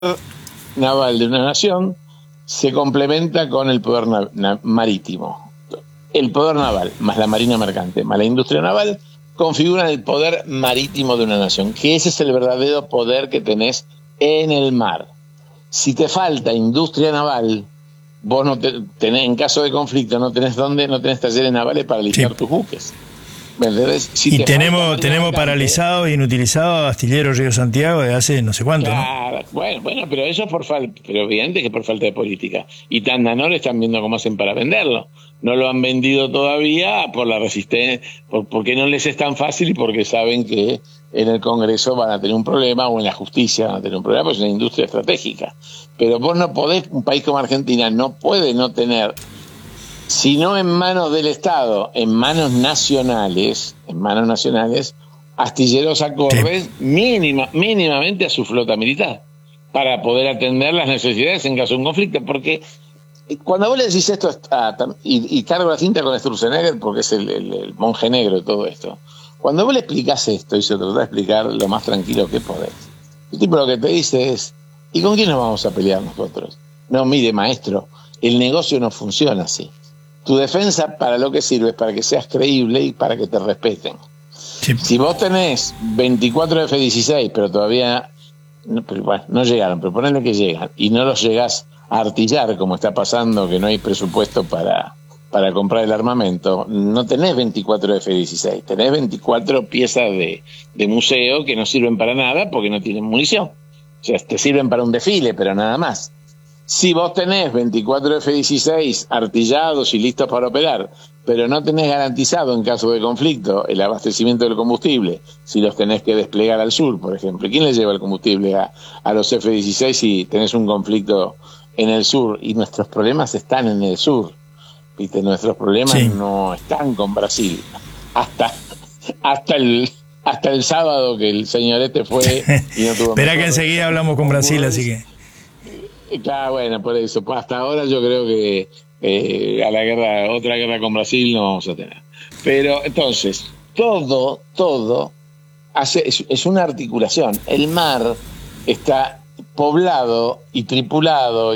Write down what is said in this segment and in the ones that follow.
naval de una nación se complementa con el poder marítimo. El poder naval, más la marina mercante, más la industria naval, configuran el poder marítimo de una nación, que ese es el verdadero poder que tenés en el mar. Si te falta industria naval, vos no tenés, en caso de conflicto, no tenés talleres navales para alistar tus buques. Si y tenemos paralizados e inutilizados Astillero Río Santiago de hace no sé cuánto, claro, ¿no? Bueno, pero eso pero evidente que por falta de política. Y Tandanor están viendo cómo hacen para venderlo. No lo han vendido todavía por la resistencia, porque no les es tan fácil y porque saben que en el Congreso van a tener un problema o en la justicia van a tener un problema, porque es una industria estratégica. Pero vos no podés, un país como Argentina no puede no tener, si no en manos del Estado, en manos nacionales, astilleros acordes mínimamente a su flota militar, para poder atender las necesidades en caso de un conflicto. Porque cuando vos le decís esto, y cargo la cinta con Sturzenegger, porque es el monje negro de todo esto, cuando vos le explicás esto y se lo tratás de explicar lo más tranquilo que podés, el tipo lo que te dice es: ¿y con quién nos vamos a pelear nosotros? No, mire, maestro, el negocio no funciona así. Tu defensa, ¿para lo que sirve? Para que seas creíble y para que te respeten. Sí. Si vos tenés 24 F-16, pero todavía no llegaron, pero ponele que llegan, y no los llegás a artillar, como está pasando, que no hay presupuesto para comprar el armamento, no tenés 24 F-16, tenés 24 piezas de museo que no sirven para nada porque no tienen munición. O sea, te sirven para un desfile, pero nada más. Si vos tenés 24 F-16 artillados y listos para operar, pero no tenés garantizado en caso de conflicto el abastecimiento del combustible, si los tenés que desplegar al sur, por ejemplo, ¿quién le lleva el combustible a los F-16 si tenés un conflicto en el sur? Y nuestros problemas están en el sur, ¿viste? Nuestros problemas no están con Brasil. Hasta el sábado que el señor fue y no tuvo... Espera que enseguida hablamos con Brasil, así que... Claro, bueno, por eso. Pues hasta ahora yo creo que otra guerra con Brasil no vamos a tener. Pero entonces, todo es una articulación. El mar está poblado y tripulado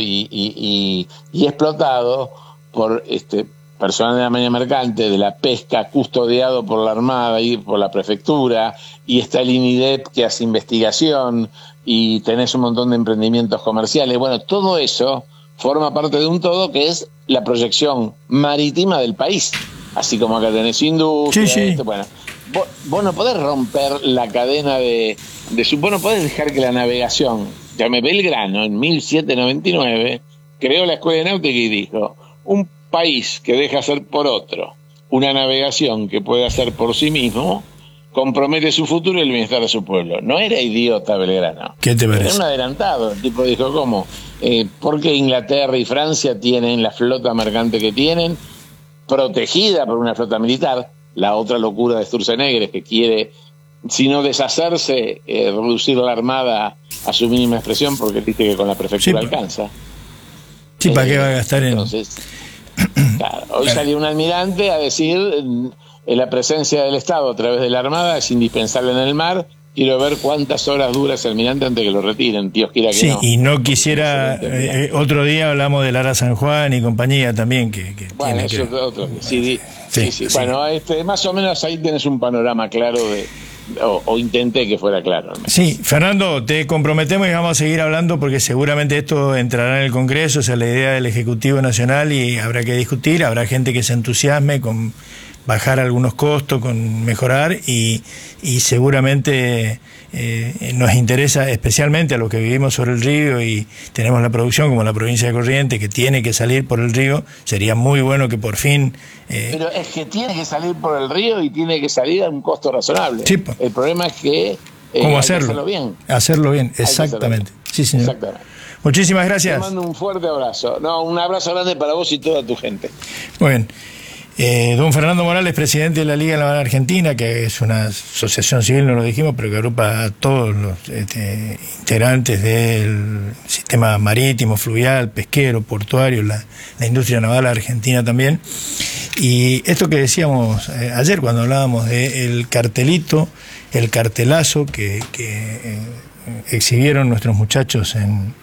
y explotado por personal de la marina mercante, de la pesca, custodiado por la Armada y por la prefectura, y está el INIDEP que hace investigación, y tenés un montón de emprendimientos comerciales. Bueno, todo eso forma parte de un todo que es la proyección marítima del país. Así como acá tenés industria. Sí. Bueno, vos no podés romper la cadena vos no podés dejar que la navegación, llamé Belgrano, en 1799, creó la Escuela de Náutica y dijo: un país que deja hacer por otro una navegación que puede hacer por sí mismo, compromete su futuro y el bienestar de su pueblo. No era idiota Belgrano. ¿Qué te parece? Era un adelantado. El tipo dijo: ¿cómo? Porque Inglaterra y Francia tienen la flota mercante que tienen, protegida por una flota militar. La otra locura de Sturzenegger es que quiere, si no deshacerse, reducir la armada a su mínima expresión, porque dice que con la prefectura alcanza. Sí, ¿para qué va a gastar entonces, claro, hoy salió un almirante a decir: la presencia del Estado a través de la Armada es indispensable en el mar. Quiero ver cuántas horas dura ese almirante antes que lo retiren. Dios quiera que no. Y no quisiera... otro día hablamos del Ara San Juan y compañía también. Bueno, eso es otro. Sí. Bueno, más o menos ahí tenés un panorama claro o intenté que fuera claro. Sí, Fernando, te comprometemos y vamos a seguir hablando porque seguramente esto entrará en el Congreso, o sea, la idea del Ejecutivo Nacional, y habrá que discutir, habrá gente que se entusiasme con bajar algunos costos, con mejorar, y seguramente nos interesa especialmente a los que vivimos sobre el río y tenemos la producción como la provincia de Corrientes, que tiene que salir por el río. Sería muy bueno que por fin... Pero es que tiene que salir por el río y tiene que salir a un costo razonable. Sí. El problema es que... ¿Cómo hacerlo? Hacerlo bien. Hacerlo bien, exactamente. Sí, señor. Exactamente. Muchísimas gracias. Te mando un fuerte abrazo. Un abrazo grande para vos y toda tu gente. Muy bien. Don Fernando Morales, presidente de la Liga Naval Argentina, que es una asociación civil, no lo dijimos, pero que agrupa a todos los integrantes del sistema marítimo, fluvial, pesquero, portuario, la industria naval argentina también. Y esto que decíamos ayer cuando hablábamos del cartelito, el cartelazo que exhibieron nuestros muchachos